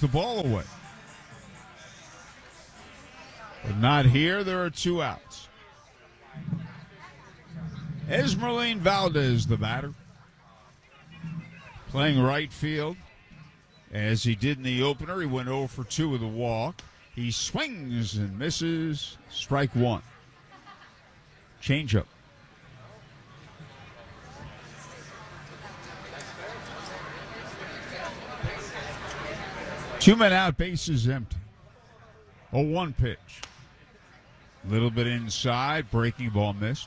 the ball away. But not here. There are 2 outs. Esmeralyn Valdez, the batter, playing right field. As he did in the opener, he went 0 for 2 with a walk. He swings and misses. Strike 1. Changeup. Two men out, bases empty. 0-1 pitch. Little bit inside, breaking ball missed.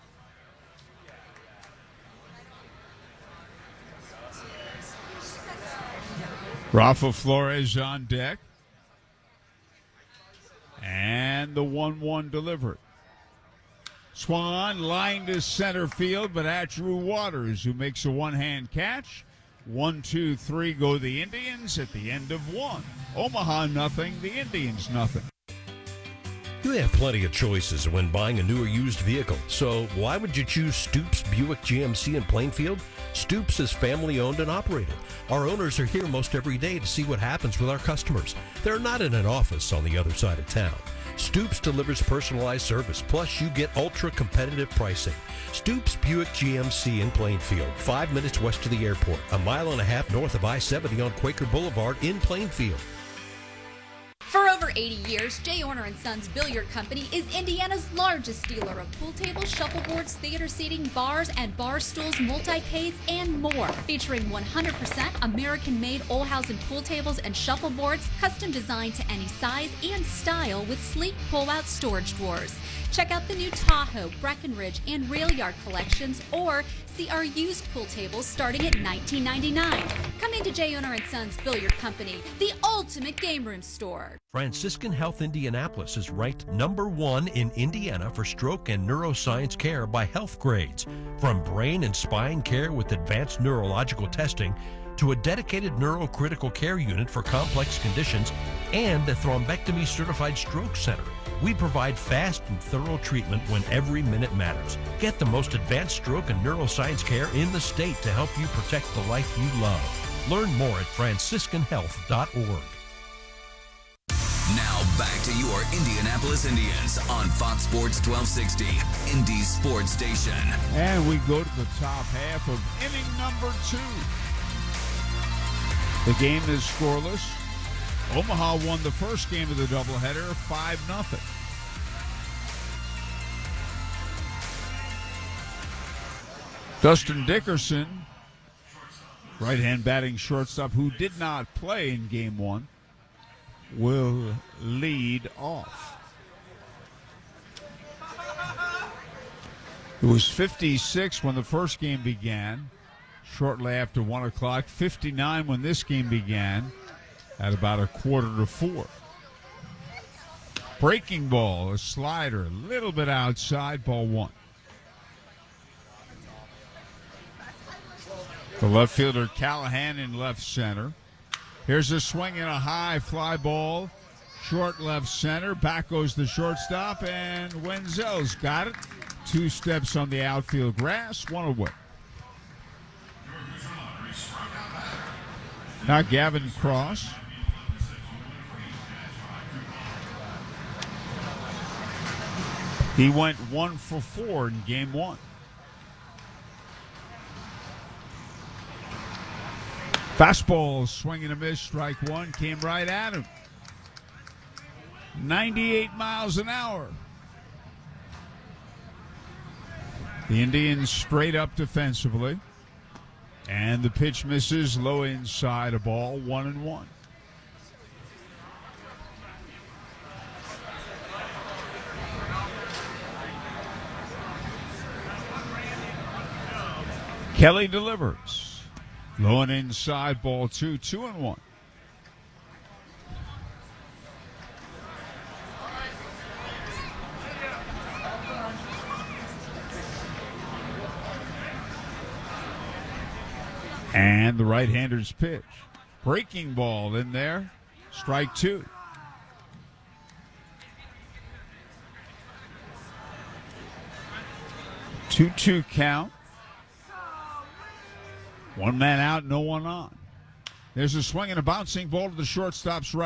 Rafa Flores on deck. And the 1-1 delivery. Swung on, line to center field, but at Drew Waters, who makes a one-hand catch. 1, 2, 3 go the Indians at the end of 1. Omaha nothing, the Indians nothing. You have plenty of choices when buying a new or used vehicle, so why would you choose Stoops Buick GMC in Plainfield? Stoops is family owned and operated. Our owners are here most every day to see what happens with our customers. They're not in an office on the other side of town. Stoops delivers personalized service, plus you get ultra competitive pricing. Stoops Buick GMC in Plainfield, 5 minutes west of the airport, a mile and a half north of I-70 on Quaker Boulevard in Plainfield. For over 80 years, J. Orner & Sons Billiard Company is Indiana's largest dealer of pool tables, shuffleboards, theater seating, bars, and bar stools, multi-cades, and more. Featuring 100% American-made Olhausen pool tables and shuffleboards, custom designed to any size and style with sleek pull-out storage drawers. Check out the new Tahoe, Breckenridge, and Rail Yard collections, or see our used pool tables starting at $19.99. Come into J. Orner & Sons Billiard Company, the ultimate game room store. Franciscan Health Indianapolis is ranked #1 in Indiana for stroke and neuroscience care by Health Grades. From brain and spine care with advanced neurological testing to a dedicated neurocritical care unit for complex conditions and a thrombectomy certified stroke center. We provide fast and thorough treatment when every minute matters. Get the most advanced stroke and neuroscience care in the state to help you protect the life you love. Learn more at franciscanhealth.org. Now back to your Indianapolis Indians on Fox Sports 1260, Indy's sports station. And we go to the top half of inning number 2. The game is scoreless. Omaha won the first game of the doubleheader 5-0. Dustin Dickerson, right-hand batting shortstop, who did not play in game 1, will lead off. It was 56 when the first game began, shortly after 1 o'clock, 59 when this game began, at about 3:45. Breaking ball, a slider, a little bit outside, ball 1. The left fielder Callahan in left center. Here's a swing and a high fly ball, short left center. Back goes the shortstop, and Wenzel's got it. 2 steps on the outfield grass, 1 away. Now Gavin Cross. He went 1 for 4 in game 1. Fastball, swing and a miss, strike 1, came right at him. 98 miles an hour. The Indians straight up defensively. And the pitch misses low inside, a ball, 1-1. Kelly delivers. Low and inside, ball 2, 2-1. And the right-hander's pitch. Breaking ball in there. Strike 2. Two count. 1 man out, no one on. There's a swing and a bouncing ball to the shortstop's right.